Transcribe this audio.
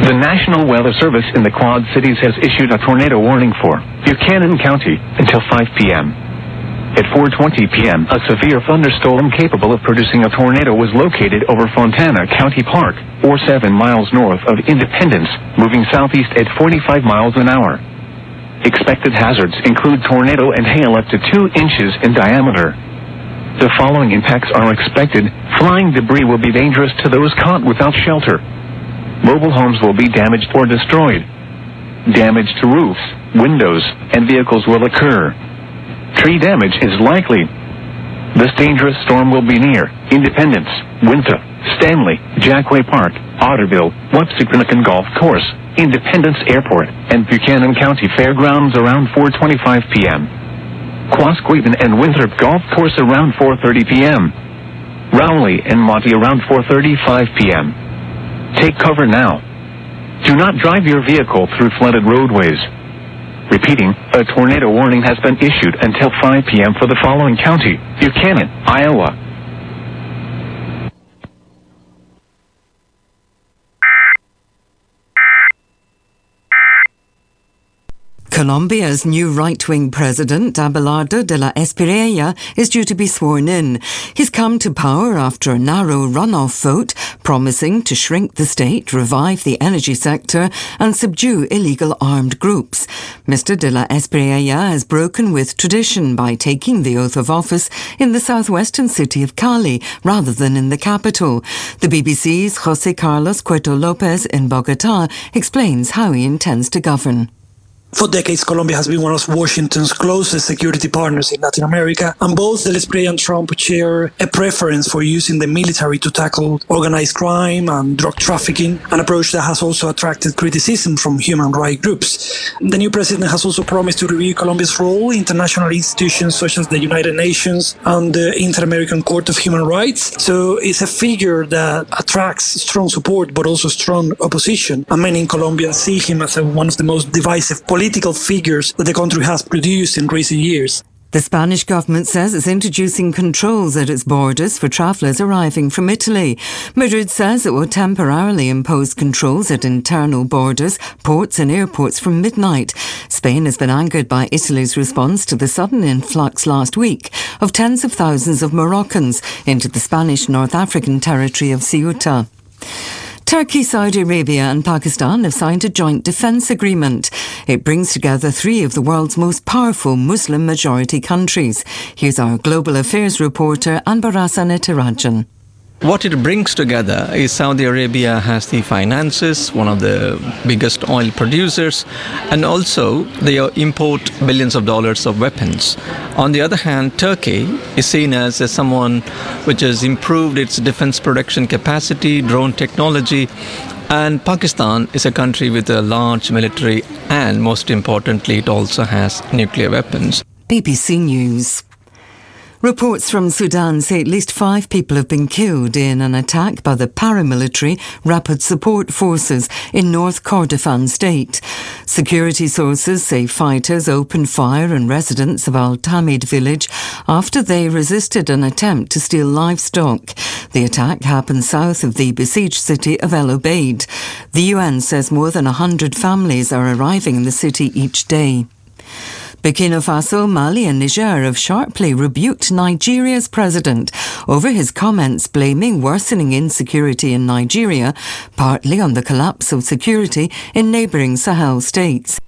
The National Weather Service in the Quad Cities has issued a tornado warning for Buchanan County until 5 p.m. At 4:20 p.m., a severe thunderstorm capable of producing a tornado was located over Fontana County Park, or 7 miles north of Independence, moving southeast at 45 miles an hour. Expected hazards include tornado and hail up to 2 inches in diameter. The following impacts are expected. Flying debris will be dangerous to those caught without shelter. Mobile homes will be damaged or destroyed. Damage to roofs, windows, and vehicles will occur. Tree damage is likely. This dangerous storm will be near Independence, Winthrop, Stanley, Jackway Park, Otterville, Wapsipinicon Golf Course, Independence Airport, and Buchanan County Fairgrounds around 4:25 p.m. Quasqueton and Winthrop Golf Course around 4:30 p.m. Rowley and Monty around 4:35 p.m. Take cover now. Do not drive your vehicle through flooded roadways. Repeating, a tornado warning has been issued until 5 p.m. for the following county: Buchanan, Iowa. Colombia's new right-wing president, Abelardo de la Espriella, is due to be sworn in. He's come to power after a narrow runoff vote, promising to shrink the state, revive the energy sector and subdue illegal armed groups. Mr. de la Espriella has broken with tradition by taking the oath of office in the southwestern city of Cali rather than in the capital. The BBC's José Carlos Cueto Lopez in Bogotá explains how he intends to govern. For decades, Colombia has been one of Washington's closest security partners in Latin America, and both Del Espriella and Trump share a preference for using the military to tackle organized crime and drug trafficking, an approach that has also attracted criticism from human rights groups. The new president has also promised to review Colombia's role in international institutions such as the United Nations and the Inter-American Court of Human Rights. So it's a figure that attracts strong support but also strong opposition, and many in Colombia see him as one of the most divisive political figures that the country has produced in recent years. The Spanish government says it's introducing controls at its borders for travellers arriving from Italy. Madrid says it will temporarily impose controls at internal borders, ports and airports from midnight. Spain has been angered by Italy's response to the sudden influx last week of tens of thousands of Moroccans into the Spanish North African territory of Ceuta. Turkey, Saudi Arabia and Pakistan have signed a joint defence agreement. It brings together 3 of the world's most powerful Muslim-majority countries. Here's our Global Affairs reporter, Anbarasan Etirajan. What it brings together is Saudi Arabia has the finances, one of the biggest oil producers, and also they import billions of dollars of weapons. On the other hand, Turkey is seen as someone which has improved its defense production capacity, drone technology, and Pakistan is a country with a large military and, most importantly, it also has nuclear weapons. BBC News. Reports from Sudan say at least 5 people have been killed in an attack by the paramilitary Rapid Support Forces in North Kordofan state. Security sources say fighters opened fire on residents of Al Tamid village after they resisted an attempt to steal livestock. The attack happened south of the besieged city of El Obeid. The UN says more than 100 families are arriving in the city each day. Burkina Faso, Mali and Niger have sharply rebuked Nigeria's president over his comments blaming worsening insecurity in Nigeria, partly on the collapse of security in neighbouring Sahel states.